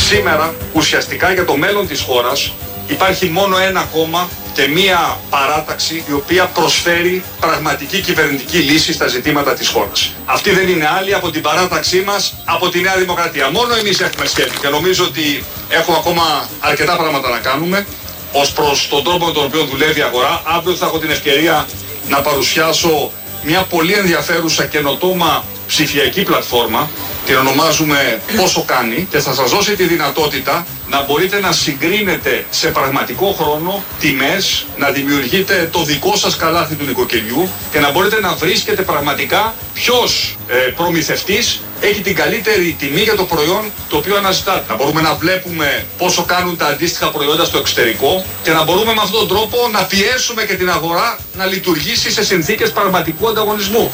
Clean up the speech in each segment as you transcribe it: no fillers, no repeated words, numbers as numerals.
Σήμερα ουσιαστικά για το μέλλον της χώρας υπάρχει μόνο ένα κόμμα και μία παράταξη η οποία προσφέρει πραγματική κυβερνητική λύση στα ζητήματα της χώρας. Αυτή δεν είναι άλλη από την παράταξή μας, από τη Νέα Δημοκρατία. Μόνο εμείς έχουμε σχέδιο και νομίζω ότι έχουμε ακόμα αρκετά πράγματα να κάνουμε ως προς τον τρόπο με τον οποίο δουλεύει η αγορά. Αύριο θα έχω την ευκαιρία να παρουσιάσω μια πολύ ενδιαφέρουσα καινοτόμα ψηφιακή πλατφόρμα. Την ονομάζουμε Πόσο Κάνει και θα σας δώσει τη δυνατότητα να μπορείτε να συγκρίνετε σε πραγματικό χρόνο τιμές, να δημιουργείτε το δικό σας καλάθι του νοικοκυριού και να μπορείτε να βρίσκετε πραγματικά ποιος προμηθευτής έχει την καλύτερη τιμή για το προϊόν το οποίο αναζητάτε. Να μπορούμε να βλέπουμε πόσο κάνουν τα αντίστοιχα προϊόντα στο εξωτερικό και να μπορούμε με αυτόν τον τρόπο να πιέσουμε και την αγορά να λειτουργήσει σε συνθήκες πραγματικού ανταγωνισμού.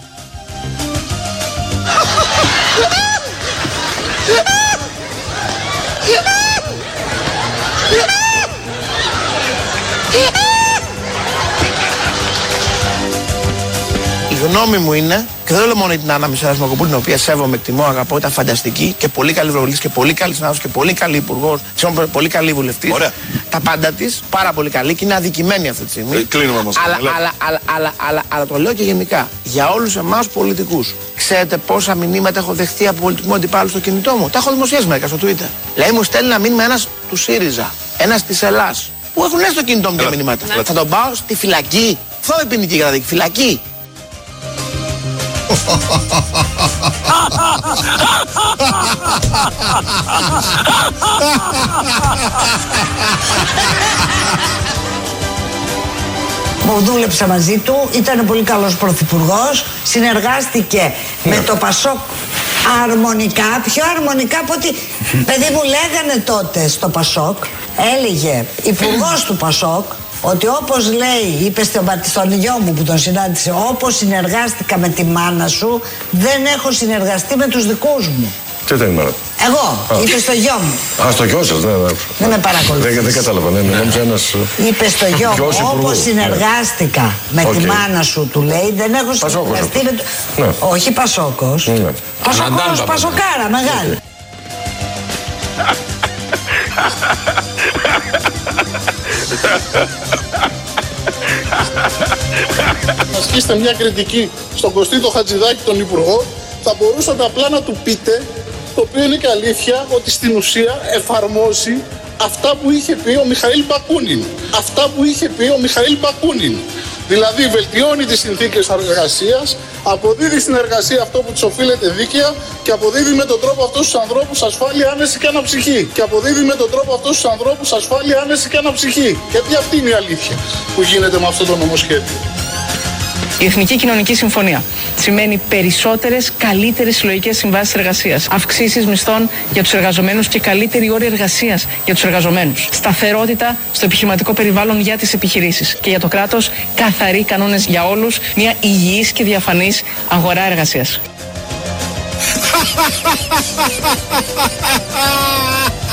Η γνώμη μου είναι, και δεν λέω μόνο την Άννα Μισέρα-Σμακοπούλου, την οποία σέβομαι, εκτιμώ, αγαπώ, ήταν φανταστική και πολύ καλή ευρωβουλευτής και πολύ καλή συνάδελφος και πολύ καλή υπουργός, πολύ καλή βουλευτής. Ωραία. Τα πάντα της πάρα πολύ καλή και είναι αδικημένη αυτή τη στιγμή. Κλείνουμε όμως. Αλλά το λέω και γενικά. Για όλους εμάς πολιτικούς. Ξέρετε πόσα μηνύματα έχω δεχτεί από πολιτικού αντιπάλου στο κινητό μου? Τα έχω δημοσιεύσει μερικά στο Twitter. Δηλαδή μου στέλνει ένα μήνυμα ένας του ΣΥΡΙΖΑ, ένας της Ελλάς, που έχουν έρθει στο κινητό μου και μηνύματα. Θα τον πάω στη φυλακή. Αυτό είναι ποινική καταδίκη. Φυλακή. Που δούλεψα μαζί του, ήταν πολύ καλός πρωθυπουργός, συνεργάστηκε με το Πασόκ αρμονικά, πιο αρμονικά από ότι, παιδί μου, λέγανε τότε στο Πασόκ, έλεγε υπουργός του Πασόκ, ότι όπως λέει, είπε στον γιο μου που τον συνάντησε, όπως συνεργάστηκα με τη μάνα σου, δεν έχω συνεργαστεί με τους δικούς μου. Τι ήταν η μάνα? Εγώ, είπε στο γιο μου. Α, στο γιο σας, δεν με παρακολουθείς. Δεν κατάλαβα, νόμιζα ένας... Είπε στο γιο μου, όπως συνεργάστηκα με τη μάνα σου, του λέει, δεν έχω συνεργαστεί με... Όχι Πασόκος. Πασόκος, Πασοκάρα, μεγάλη. Να ασκήσετε μια κριτική στον Κωστή το Χατζηδάκη, τον υπουργό, θα μπορούσατε απλά να του πείτε, το οποίο είναι και αλήθεια, ότι στην ουσία εφαρμόζει αυτά που είχε πει ο Μιχαήλ Μπακούνιν. Αυτά που είχε πει ο Μιχαήλ Μπακούνιν. Δηλαδή βελτιώνει τις συνθήκες εργασίας, αποδίδει στην εργασία αυτό που της οφείλεται δίκαια και αποδίδει με τον τρόπο αυτούς τους ανθρώπους ασφάλεια, άνεση και αναψυχή. Και αποδίδει με τον τρόπο αυτούς τους ανθρώπους ασφάλεια, άνεση και αναψυχή. Γιατί αυτή είναι η αλήθεια που γίνεται με αυτό το νομοσχέδιο. Η Εθνική Κοινωνική Συμφωνία σημαίνει περισσότερες, καλύτερες συλλογικές συμβάσεις εργασίας, αυξήσεις μισθών για τους εργαζομένους και καλύτερη όρια εργασίας για τους εργαζομένους. Σταθερότητα στο επιχειρηματικό περιβάλλον για τις επιχειρήσεις και για το κράτος, καθαροί κανόνες για όλους, μια υγιής και διαφανής αγορά εργασίας.